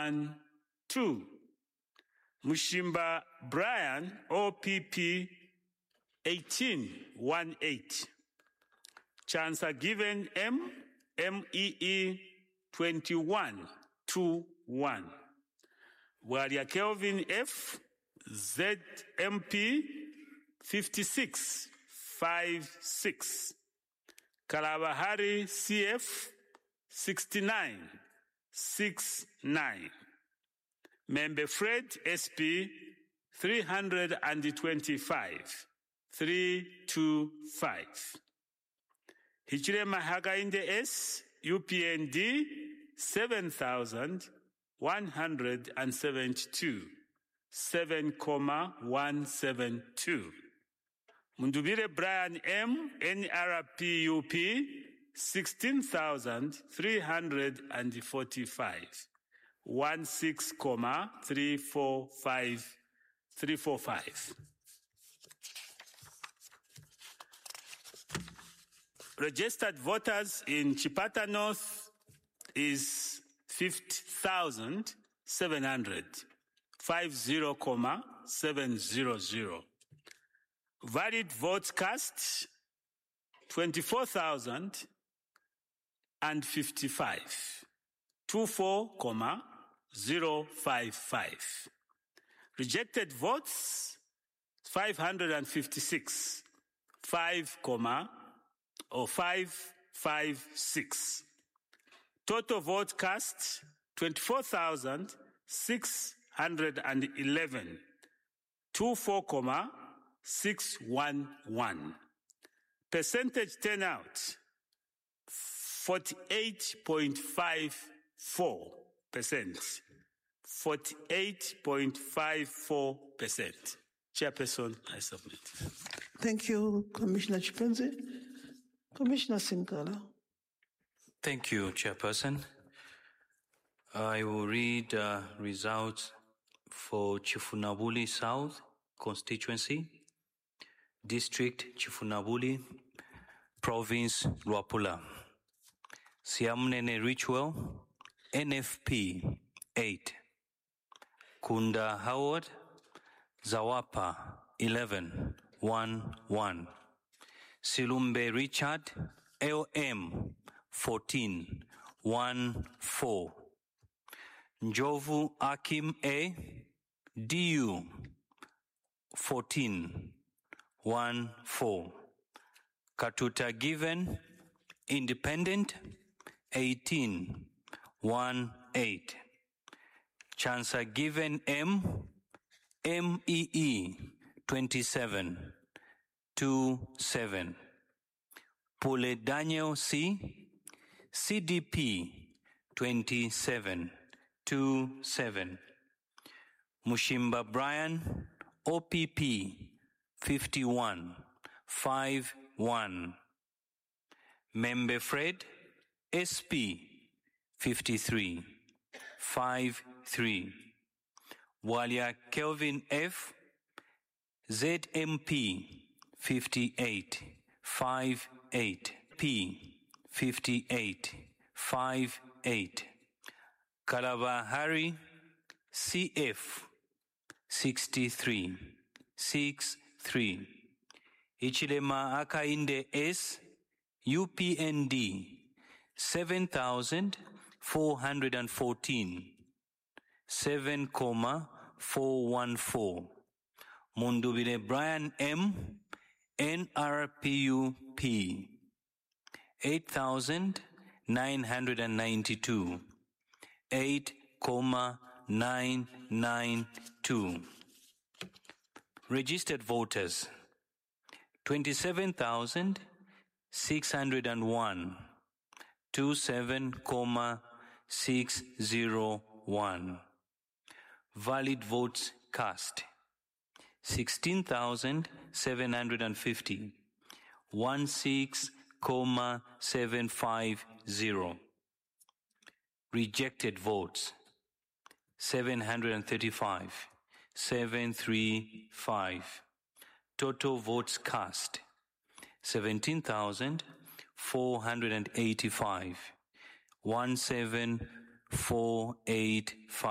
212. Mushimba Brian, OPP 1818. Chancer Given M, MEE 2121. Walia Kelvin F, ZMP 5656. Kalabahari CF 6969. Member Fred SP 325 325. Hichilema Hagainde S UPND 7172 7,172. Mundubire Brian M NRPUP 16,345 16,345. Registered voters in Chipata North is 50,700, 50,700. Valid votes cast 24,055, 24,055. Rejected votes 556, 556. Total vote cast 24,611, 24,611. Percentage turnout 48.54%. 48.54%. Chairperson, I submit. Thank you, Commissioner Chipenze. Commissioner Sinkala. Thank you, Chairperson. I will read results for Chifunabuli South constituency, District Chifunabuli, Province Luapula. Siamnene Ritual, NFP 8. Kunda Howard, Zawapa 11 1. Silumbe Richard, LM 14 14. Njovu Akim A, DU 14 14. Katuta Given, Independent 18 18. Chancer Given M, MEE 27 27. Pule Daniel C, CDP 27 27. Mushimba Brian, OPP 51 51. Member Fred, SP 53 53. Walia Kelvin F, ZMP 58 58. P 58 58. Kalabahari CF 63 63. Ichilema Akainde S, UPND 7,414 7,414. Mundubile Brian M, NRPUP 8,992 8,992. Registered voters 27,601 27,601. Valid votes cast 16,750 16,750. Rejected votes 735 735. Total votes cast 17,485 17485.